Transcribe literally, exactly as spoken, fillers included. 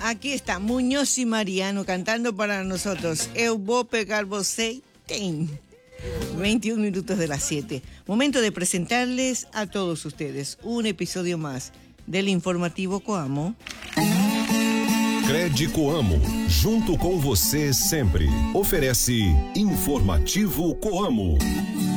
aquí está Muñoz y Mariano cantando para nosotros. Eu vou pegar você, tem. veintiún minutos de las siete. Momento de presentarles a todos ustedes un episodio más del Informativo Coamo. Cred Coamo, junto com você sempre. Oferece Informativo Coamo.